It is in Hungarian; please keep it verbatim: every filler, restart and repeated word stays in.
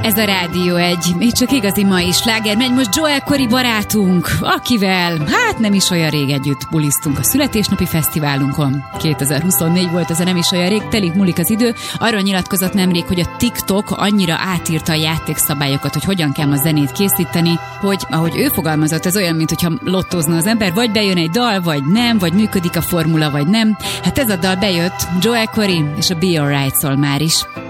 Ez a Rádió egy, még csak igazi mai sláger megy most Joel Corey barátunk, akivel hát nem is olyan rég együtt bulisztunk a születésnapi fesztiválunkon. kétezer-huszonnégy volt, ez a nem is olyan rég, telik múlik az idő. Arról nyilatkozott nemrég, hogy a TikTok annyira átírta a játékszabályokat, hogy hogyan kell a zenét készíteni, hogy ahogy ő fogalmazott, ez olyan, mintha lottózna az ember, vagy bejön egy dal, vagy nem, vagy működik a formula, vagy nem. Hát ez a dal bejött, Joel Corey és a Be Alright szól már is.